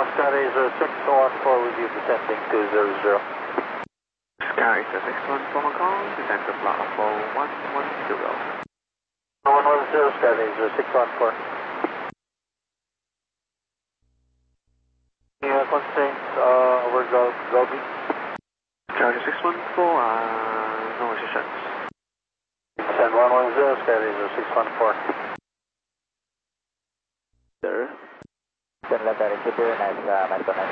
Skyracer 614 with you descending 200. Skyracer 614 Hong Kong, descend to flight level 110. 110, Skyracer 614. Yeah, constraints over Gobi. Skyracer 614, no restrictions. Descend 110, Skyracer 614. Sir. Then let that nice,